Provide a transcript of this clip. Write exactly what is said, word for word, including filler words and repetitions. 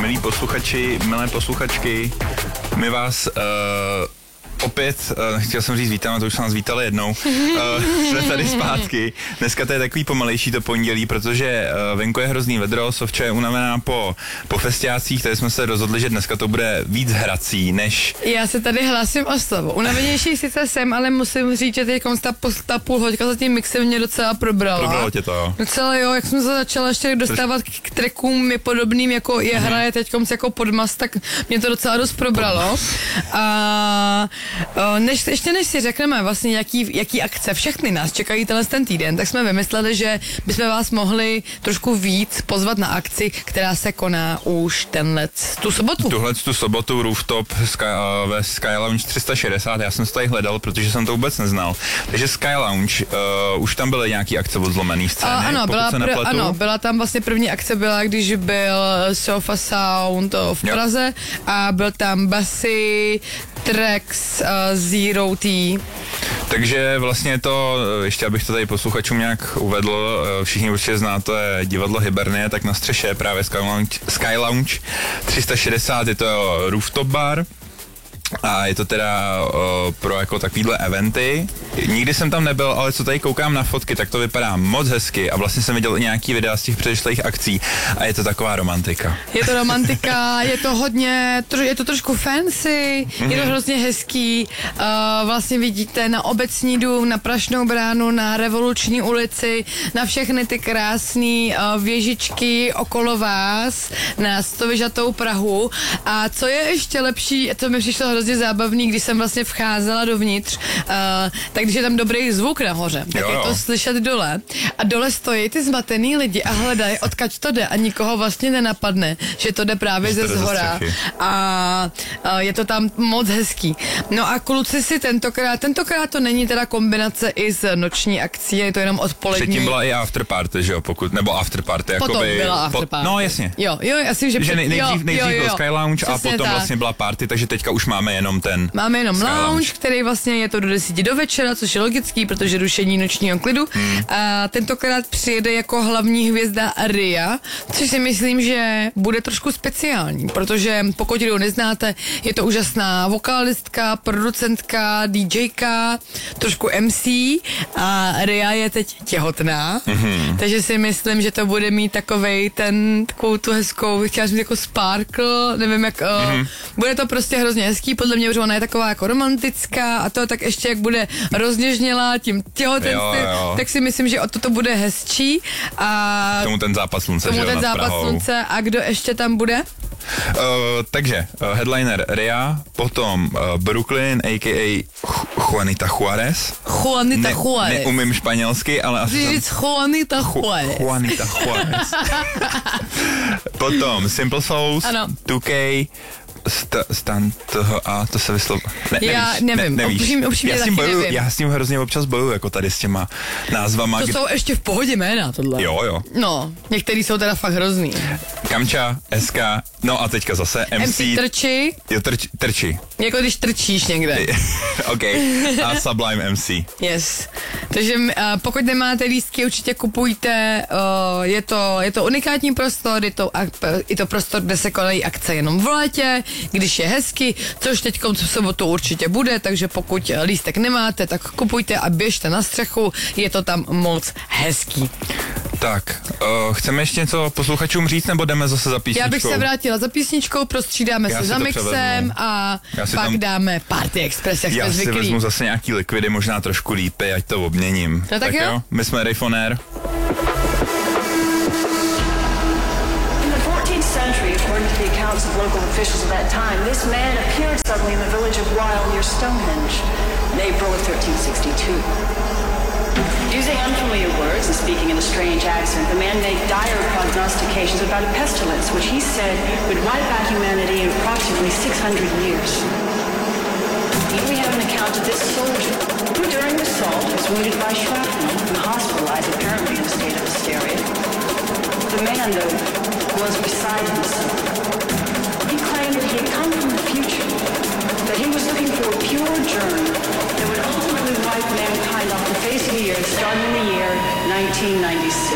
Milí posluchači, milé posluchačky, my vás uh, opět, uh, chtěl jsem říct vítám, a to už jsme nás vítali jednou, uh, jsme tady zpátky. Dneska to je takový pomalejší to pondělí, protože uh, venku je hrozný vedro, Sofča je unavená po, po festiácích, tady jsme se rozhodli, že dneska to bude víc hrací, než... Já se tady hlásím o slovo. Unavenější sice jsem, ale musím říct, že teď ta, ta půl hoďka za tím mixem mě docela probrala. Probralo tě to, jo? Docela jo, jak jsem se začala ještě dostávat k trackům podobným, jako je hraje teďkom jako podmas, tak mě to docela dost probralo. A než, ještě než si řekneme vlastně, jaký, jaký akce všechny nás čekají tenhle ten týden, tak jsme vymysleli, že bychom vás mohli trošku víc pozvat na akci, která se koná už tenhle tu sobotu. Tuhle tu sobotu Rooftop Sky, uh, ve Sky Lounge tři sta šedesát, já jsem to tady hledal, protože jsem to vůbec neznal. Takže Sky Lounge, uh, už tam byly nějaký akce od zlomený scény, uh, ano, byla pr- ano, byla tam vlastně první akce, byla, když byl Sofa Sound v Praze jo. A byl tam Basy, Trax, uh, Zero T. Takže vlastně to, ještě abych to tady posluchačům nějak uvedl, všichni určitě zná, to je divadlo Hibernie, tak na střeše je právě Sky Lounge, Sky Lounge tři sta šedesát, je to rooftop bar. A je to teda uh, pro jako takovýhle eventy. Nikdy jsem tam nebyl, ale co tady koukám na fotky, tak to vypadá moc hezky a vlastně jsem viděl i nějaký videa z těch předešlých akcí a je to taková romantika. Je to romantika, je to hodně, je to trošku fancy, mm-hmm. je to hrozně hezký. Uh, vlastně vidíte na Obecní dům, na Prašnou bránu, na Revoluční ulici, na všechny ty krásné uh, věžičky okolo vás, na stovyžatou Prahu. A co je ještě lepší, to mi přišlo hrozně zábavný, když jsem vlastně vcházela dovnitř, uh, tak když je tam dobrý zvuk nahoře, tak jo, jo. je to slyšet dole. A dole stojí ty zmatený lidi a hledají, odkud to jde a nikoho vlastně nenapadne, že to jde právě ze zhora. A uh, je to tam moc hezký. No a kluci si tentokrát, tentokrát to není teda kombinace i s noční akcí, je to jenom odpolední. Předtím byla i afterparty, že jo, pokud, nebo afterparty. Potom jakoby, byla afterparty. Po, no jasně. Jo, jo, asi, že, že nej, nejdřív, jo, nejdřív jo, jo, byl Sky Lounge a potom tak. vlastně byla party, takže teďka už máme jenom ten Máme jenom Sky lounge, Lounge, který vlastně je to do desíti do večera, což je logický, protože rušení nočního klidu. Hmm. A tentokrát přijede jako hlavní hvězda Ria, což si myslím, že bude trošku speciální, protože pokud ji neznáte, je to úžasná vokalistka, producentka, DJka, trošku M C a Ria je teď těhotná, hmm. takže si myslím, že to bude mít takovej ten, takovou tu hezkou, chtěla jsem jako sparkle, nevím jak, hmm. uh, bude to prostě hrozně hezký, podle mě už ona je taková jako romantická a to tak ještě jak bude rozněžnělá tím těhotenstvím, tak si myslím, že o to to bude hezčí. A tomu ten západ slunce, tomu že ten západ Prahou. Slunce. A kdo ještě tam bude? Uh, takže uh, headliner Ria, potom uh, Brooklyn, a k a. Juanita Juarez. Juanita ne, Juarez. Neumím španělsky, ale asi jsem... říct Juanita Juarez. Juanita Juarez. Potom Simple Souls, ano. dva K, St- stan toho a to se vyslovo. Ne, já nevíš, nevím, ne, nevíš. Upřímně, upřímně já, s tím taky boju, nevím. já s tím hrozně občas bojuju, jako tady s těma názvama. To kdy... jsou ještě v pohodě jména, tohle. Jo, jo. No, některý jsou teda fakt hrozný. Kamča, S K, no a teďka zase M C. M C Trči. Jo, trč, trči. Jako když trčíš někde. OK. A Sublime M C. Yes. Takže uh, pokud nemáte lístky, určitě kupujte. Uh, je, to, je to unikátní prostor, je to, uh, je to prostor, kde se konají akce jenom v létě, když je hezky, což teď v sobotu určitě bude, takže pokud lístek nemáte, tak kupujte a běžte na střechu, je to tam moc hezký. Tak, uh, chceme ještě něco posluchačům říct, nebo jdeme zase za písničkou? Já bych se vrátila za písničkou, prostřídáme Já se si za mixem převezmu. a pak tam... dáme Party Express, jak Já jsme si zvyklí. vezmu zase nějaký likvidy, možná trošku lípy, ať to obměním. No tak, tak jo? jo? My jsme Rave on Air. Century, according to the accounts of local officials at that time, this man appeared suddenly in the village of Weil near Stonehenge in April of thirteen sixty-two. Using unfamiliar words and speaking in a strange accent, the man made dire prognostications about a pestilence which he said would wipe out humanity in approximately six hundred years. Here we have an account of this soldier who during the assault was wounded by shrapnel and hospitalized apparently in a state of hysteria. The man, though, was beside himself. He claimed that he had come from the future, that he was looking for a pure germ that would ultimately wipe mankind off the face of the earth starting in the year nineteen ninety-six.